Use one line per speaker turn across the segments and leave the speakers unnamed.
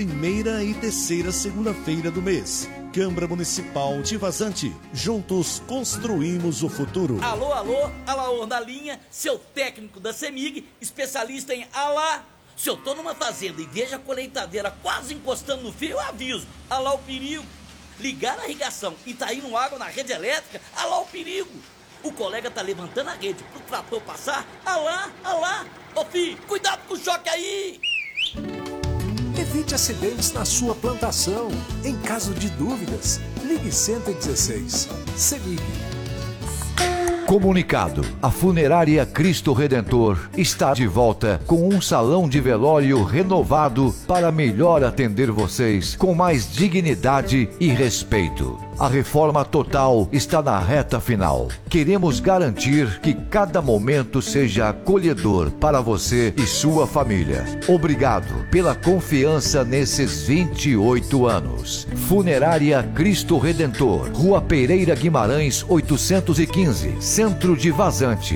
Primeira e terceira segunda-feira do mês. Câmara Municipal de Vazante. Juntos construímos o futuro.
Alô, Alaor na linha, seu técnico da CEMIG, especialista em alá. Se eu tô numa fazenda e vejo a colheitadeira quase encostando no fio, eu aviso. Alá o perigo. Ligar a irrigação e tá indo água na rede elétrica, alá o perigo. O colega tá levantando a rede pro trator passar, alá. Ô filho, cuidado com o choque aí.
Evite acidentes na sua plantação. Em caso de dúvidas, ligue 116. CEMIG.
Comunicado: a Funerária Cristo Redentor está de volta com um salão de velório renovado para melhor atender vocês com mais dignidade e respeito. A reforma total está na reta final. Queremos garantir que cada momento seja acolhedor para você e sua família. Obrigado pela confiança nesses 28 anos. Funerária Cristo Redentor, Rua Pereira Guimarães, 815, Centro de Vazante,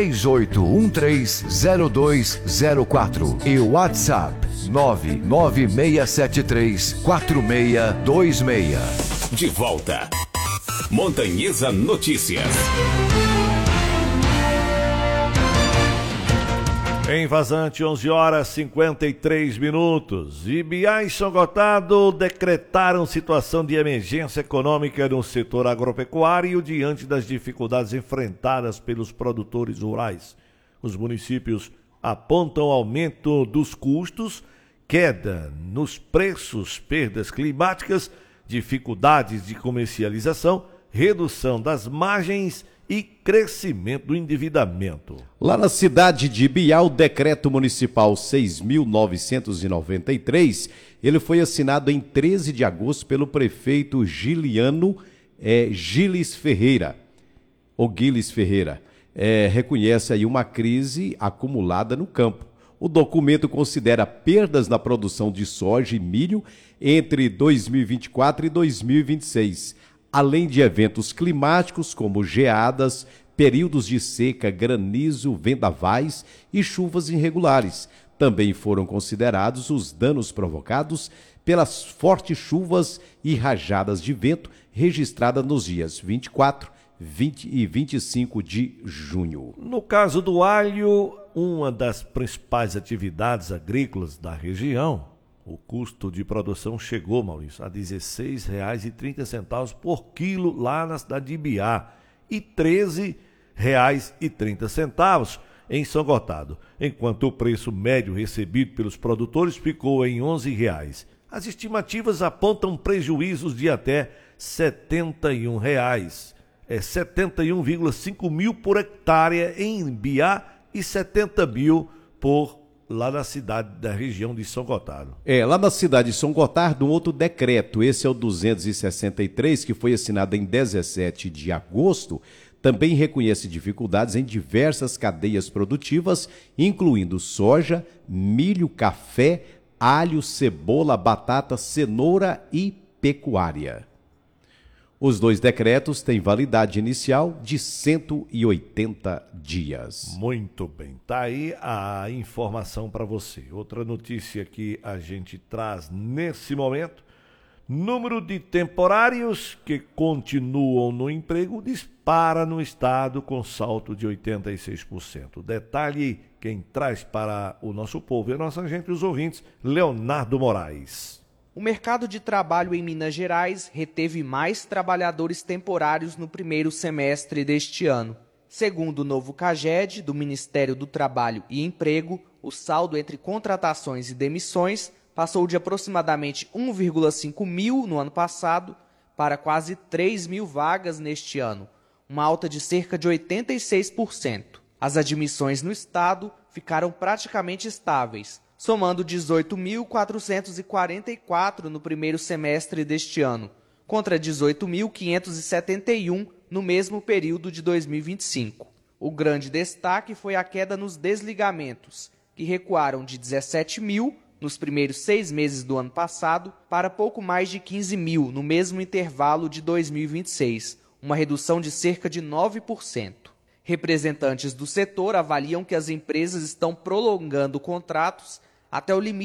38130204 e WhatsApp 996734626.
De volta. Montanhesa Notícias.
Em Vazante, 11 horas 53 minutos. Ibiá e São Gotardo decretaram situação de emergência econômica no setor agropecuário diante das dificuldades enfrentadas pelos produtores rurais. Os municípios apontam aumento dos custos, queda nos preços, perdas climáticas, dificuldades de comercialização, redução das margens e crescimento do endividamento.
Lá na cidade de Ibiá, o decreto municipal 6.993, ele foi assinado em 13 de agosto pelo prefeito Giliano Giles Ferreira. Reconhece aí uma crise acumulada no campo. O documento considera perdas na produção de soja e milho entre 2024 e 2026, além de eventos climáticos como geadas, períodos de seca, granizo, vendavais e chuvas irregulares. Também foram considerados os danos provocados pelas fortes chuvas e rajadas de vento registradas nos dias 24, 20 e 25 de junho.
No caso do alho, uma das principais atividades agrícolas da região, o custo de produção chegou, Maurício, a R$ 16,30 por quilo lá na cidade de Ibiá e R$ 13,30 em São Gotardo, enquanto o preço médio recebido pelos produtores ficou em R$ 11,00. As estimativas apontam prejuízos de até R$ 71. É 71,5 mil por hectare em Ibiá e 70 mil por lá na cidade da região de São Gotardo.
Lá na cidade de São Gotardo, um outro decreto, esse é o 263, que foi assinado em 17 de agosto, também reconhece dificuldades em diversas cadeias produtivas, incluindo soja, milho, café, alho, cebola, batata, cenoura e pecuária. Os dois decretos têm validade inicial de 180 dias.
Muito bem, tá aí a informação para você. Outra notícia que a gente traz nesse momento: número de temporários que continuam no emprego dispara no estado com salto de 86%. Detalhe quem traz para o nosso povo e a nossa gente, os ouvintes, Leonardo Moraes.
O mercado de trabalho em Minas Gerais reteve mais trabalhadores temporários no primeiro semestre deste ano. Segundo o novo CAGED, do Ministério do Trabalho e Emprego, o saldo entre contratações e demissões passou de aproximadamente 1,5 mil no ano passado para quase 3 mil vagas neste ano, uma alta de cerca de 86%. As admissões no estado ficaram praticamente estáveis, somando 18.444 no primeiro semestre deste ano, contra 18.571 no mesmo período de 2025. O grande destaque foi a queda nos desligamentos, que recuaram de 17 mil nos primeiros 6 meses do ano passado para pouco mais de 15 mil no mesmo intervalo de 2026, uma redução de cerca de 9%. Representantes do setor avaliam que as empresas estão prolongando contratos até o limite